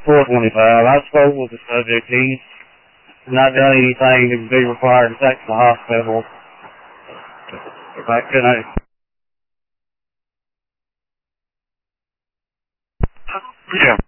425. I spoke with the subject. He's not done anything to be required to take to the hospital. If I couldn't... Yeah.